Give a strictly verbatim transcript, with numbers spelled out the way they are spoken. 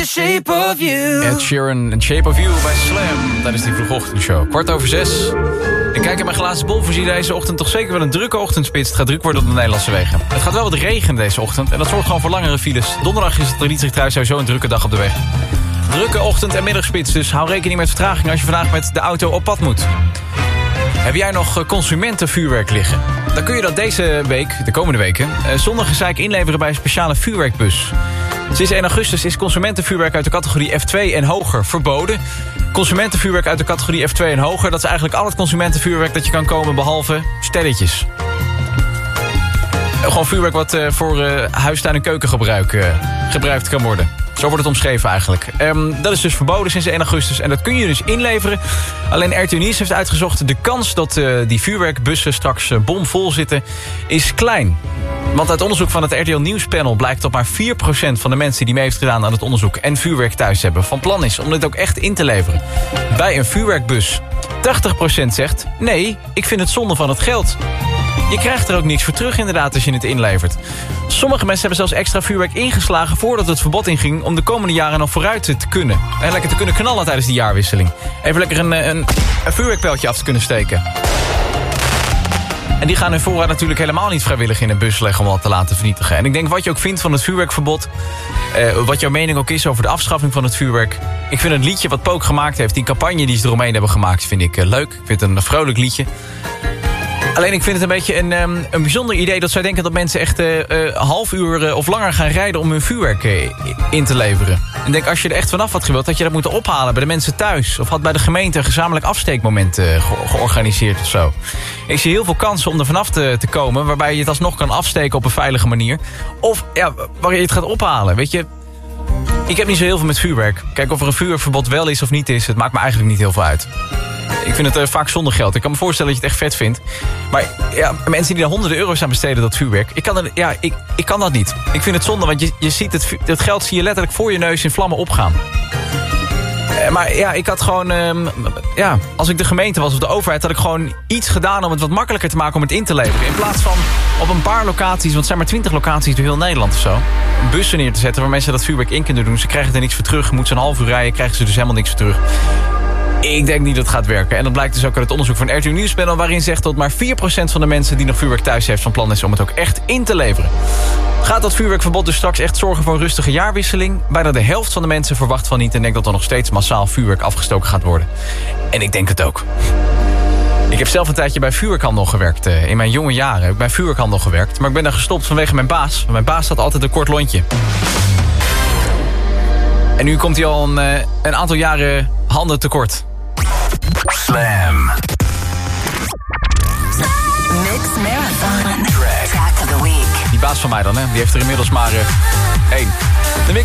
the shape of you. Ed Sheeran en Shape of You bij Slam. Dat is die vroegochtendshow. Kwart over zes. Ik kijk in mijn glazen bol, voorzie deze ochtend toch zeker wel een drukke ochtendspits. Het gaat druk worden op de Nederlandse wegen. Het gaat wel wat regenen deze ochtend en dat zorgt gewoon voor langere files. Donderdag is het traditiegetrouw sowieso een drukke dag op de weg. Drukke ochtend- en middagspits, dus hou rekening met vertraging als je vandaag met de auto op pad moet. Heb jij nog consumentenvuurwerk liggen? Dan kun je dat deze week, de komende weken, zonder gezeik inleveren bij een speciale vuurwerkbus. Sinds één augustus is consumentenvuurwerk uit de categorie F twee en hoger verboden. Consumentenvuurwerk uit de categorie F twee en hoger, dat is eigenlijk al het consumentenvuurwerk dat je kan komen behalve sterretjes. Gewoon vuurwerk wat uh, voor uh, huistuin- en keukengebruik uh, gebruikt kan worden. Zo wordt het omschreven eigenlijk. Um, dat is dus verboden sinds één augustus en dat kun je dus inleveren. Alleen R T L Nieuws heeft uitgezocht, de kans dat uh, die vuurwerkbussen straks uh, bomvol zitten is klein. Want uit onderzoek van het R T L Nieuwspanel blijkt dat maar vier procent van de mensen die mee heeft gedaan aan het onderzoek en vuurwerk thuis hebben van plan is om dit ook echt in te leveren bij een vuurwerkbus. tachtig procent zegt, nee, ik vind het zonde van het geld. Je krijgt er ook niks voor terug inderdaad als je het inlevert. Sommige mensen hebben zelfs extra vuurwerk ingeslagen voordat het verbod inging om de komende jaren nog vooruit te kunnen. En lekker te kunnen knallen tijdens die jaarwisseling. Even lekker een, een, een vuurwerkpijltje af te kunnen steken. En die gaan hun voorraad natuurlijk helemaal niet vrijwillig in een bus leggen om dat te laten vernietigen. En ik denk wat je ook vindt van het vuurwerkverbod, eh, wat jouw mening ook is over de afschaffing van het vuurwerk. Ik vind het liedje wat Pook gemaakt heeft, die campagne die ze eromheen hebben gemaakt, vind ik uh, leuk. Ik vind het een vrolijk liedje. Alleen ik vind het een beetje een, um, een bijzonder idee dat zij denken dat mensen echt uh, uh, half uur uh, of langer gaan rijden om hun vuurwerk uh, in te leveren. Ik denk als je er echt vanaf had gewild, had je dat moeten ophalen bij de mensen thuis. Of had bij de gemeente een gezamenlijk afsteekmoment uh, ge- georganiseerd of zo. Ik zie heel veel kansen om er vanaf te, te komen, waarbij je het alsnog kan afsteken op een veilige manier. Of ja, waar je het gaat ophalen, weet je. Ik heb niet zo heel veel met vuurwerk. Kijk, of er een vuurwerkverbod wel is of niet is, het maakt me eigenlijk niet heel veel uit. Ik vind het uh, vaak zonder geld. Ik kan me voorstellen dat je het echt vet vindt. Maar ja, mensen die daar honderden euro's aan besteden, dat vuurwerk. Ik kan, er, ja, ik, ik kan dat niet. Ik vind het zonde, want je, je ziet het, het geld zie je letterlijk voor je neus in vlammen opgaan. Uh, maar ja, ik had gewoon... Uh, ja, als ik de gemeente was of de overheid, had ik gewoon iets gedaan om het wat makkelijker te maken om het in te leveren. In plaats van op een paar locaties, want het zijn maar twintig locaties door heel Nederland of zo, bussen neer te zetten waar mensen dat vuurwerk in kunnen doen. Ze krijgen er niks voor terug. Moeten ze een half uur rijden, krijgen ze dus helemaal niks voor terug. Ik denk niet dat het gaat werken. En dat blijkt dus ook uit het onderzoek van R T L Nieuwspanel, waarin zegt dat maar vier procent van de mensen die nog vuurwerk thuis heeft van plan is om het ook echt in te leveren. Gaat dat vuurwerkverbod dus straks echt zorgen voor een rustige jaarwisseling? Bijna de helft van de mensen verwacht van niet en denkt dat er nog steeds massaal vuurwerk afgestoken gaat worden. En ik denk het ook. Ik heb zelf een tijdje bij vuurwerkhandel gewerkt. In mijn jonge jaren heb ik bij vuurwerkhandel gewerkt. Maar ik ben daar gestopt vanwege mijn baas. Mijn baas had altijd een kort lontje. En nu komt hij al een, een aantal jaren handen tekort. Slam. Mix Marathon Track of the Week. Die baas van mij dan, hè? Die heeft er inmiddels maar uh, één. De